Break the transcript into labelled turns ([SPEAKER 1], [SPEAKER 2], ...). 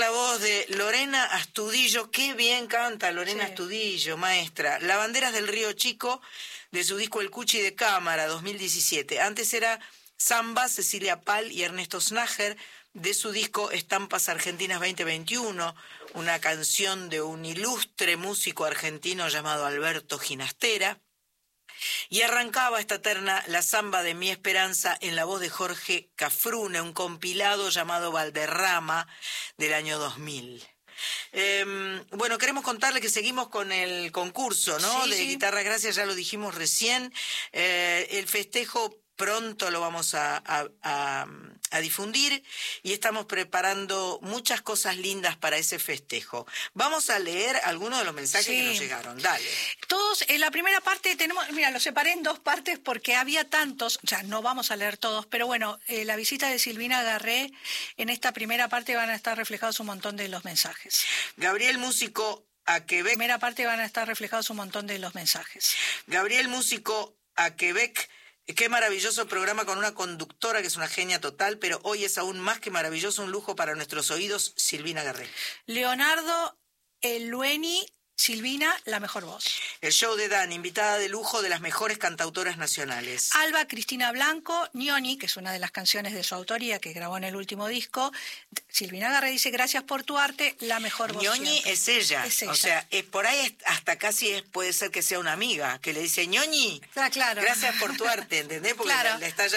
[SPEAKER 1] la voz de Lorena Astudillo. Qué bien canta Lorena Astudillo, maestra. Lavanderas del Río Chico, de su disco El Cuchi de Cámara, 2017. Antes era Samba, Cecilia Pal y Ernesto Snager, de su disco Estampas Argentinas 2021, una canción de un ilustre músico argentino llamado Alberto Ginastera. Y arrancaba esta terna la samba de Mi Esperanza en la voz de Jorge Cafrune, un compilado llamado Valderrama del año 2000. Bueno, queremos contarle que seguimos con el concurso, ¿no?
[SPEAKER 2] Sí,
[SPEAKER 1] de Guitarra Gracias, ya lo dijimos recién. El festejo pronto lo vamos a difundir y estamos preparando muchas cosas lindas para ese festejo. Vamos a leer algunos de los mensajes que nos llegaron. Dale.
[SPEAKER 2] Todos, en la primera parte tenemos, mira, los separé en dos partes porque había tantos, ya no vamos a leer todos, pero bueno, la visita de Silvina Garré, en esta primera parte van a estar reflejados un montón de los mensajes.
[SPEAKER 1] Gabriel Músico a Quebec.
[SPEAKER 2] En la primera parte van a estar reflejados un montón de los mensajes.
[SPEAKER 1] Gabriel Músico a Quebec. Qué maravilloso programa con una conductora que es una genia total, pero hoy es aún más que maravilloso, un lujo para nuestros oídos, Silvina Garré.
[SPEAKER 2] Leonardo Elueni, Silvina, la mejor voz.
[SPEAKER 1] El show de Dan, invitada de lujo de las mejores cantautoras nacionales.
[SPEAKER 2] Alba Cristina Blanco, Ñoni, que es una de las canciones de su autoría que grabó en el último disco. Silvina Garré dice, gracias por tu arte, la mejor voz.
[SPEAKER 1] Ñoñi es ella. O sea, por ahí hasta casi puede ser que sea una amiga, que le dice, Ñoñi,
[SPEAKER 2] claro.
[SPEAKER 1] Gracias por tu arte, ¿entendés? Porque
[SPEAKER 2] claro.
[SPEAKER 1] le está